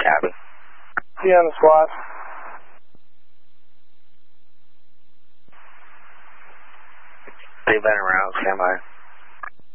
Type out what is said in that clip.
Copy. See you on the squad. They've been around, stand by.